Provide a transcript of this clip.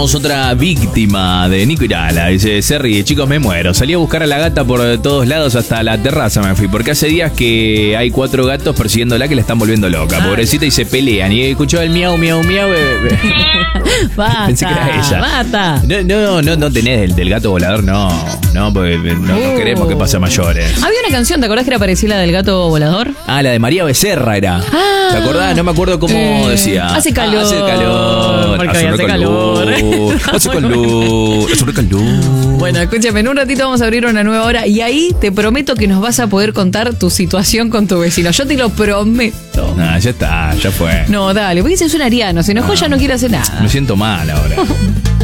Otra víctima de Nico Irala, dice, se ríe, chicos, me muero. Salí a buscar a la gata por todos lados, hasta la terraza me fui, porque hace días que hay 4 gatos persiguiéndola que la están volviendo loca, pobrecita, y se pelean. Y escuchó el miau, miau, miau. Basta, Pensé que era ella. basta. No tenés del gato volador, no, porque no queremos que pase a mayores. Había una canción, ¿te acordás que era parecida a la del gato volador? Ah, la de María Becerra era. ¿Te acordás? No me acuerdo cómo decía. Hace calor. Hace calor. Porque hoy hace calor. Hace calor. Hace calor. Bueno, escúchame, en un ratito vamos a abrir una nueva hora y ahí te prometo que nos vas a poder contar tu situación con tu vecino. Yo te lo prometo. Ah, ya está, ya fue. No, dale, porque ese es un ariano, se enojó, ya no quiere hacer nada. Me siento mal ahora.